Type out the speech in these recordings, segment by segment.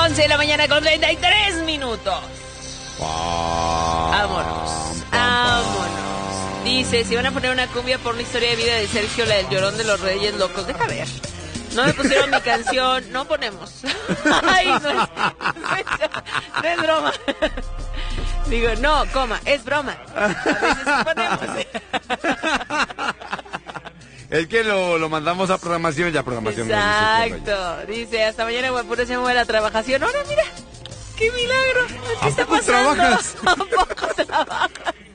11 de la mañana con 33 minutos. Vámonos. Dice, si van a poner una cumbia por una historia de vida de Sergio, la del llorón de los Reyes Locos. Deja ver. No me pusieron mi canción, no ponemos. Ay, no es broma. Digo, no, es broma. A veces ponemos. Es que lo mandamos a programación, ya programación. Exacto. Dice, hasta mañana, guapura, se mueve la trabajación. Ahora, mira, qué milagro. ¿Qué está pasando? ¿Trabajas? ¿A poco trabajas?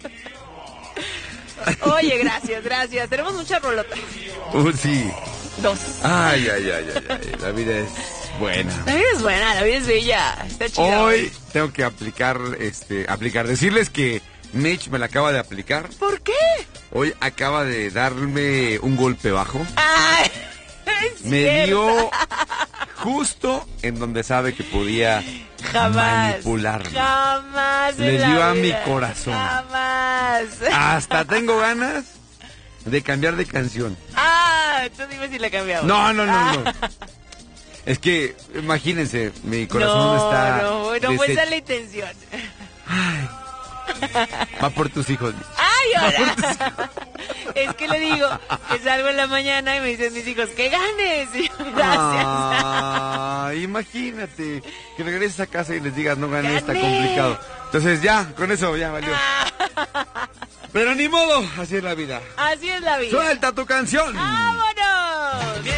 Oye, gracias. Tenemos mucha rolota. Sí. 2. Ay. La vida es buena. La vida es buena, la vida es bella. Está chido. Hoy tengo que aplicar. Decirles que Mitch me la acaba de aplicar. ¿Por qué? Hoy acaba de darme un golpe bajo. Ay, me dio justo en donde sabe que podía manipularme. Jamás. Le dio a mi corazón. Jamás. Hasta tengo ganas de cambiar de canción. Tú dime si la cambiamos. No. Es que, imagínense, mi corazón está... No, pues esa es la intención. Ay, va por tus hijos. ¡Ay, ahora! Es que le digo que salgo en la mañana y me dicen mis hijos, ¡que ganes! Y yo, gracias. Imagínate, que regreses a casa y les digas, no gané, está complicado. Entonces ya, con eso ya valió. Pero ni modo, así es la vida. Así es la vida. ¡Suelta tu canción!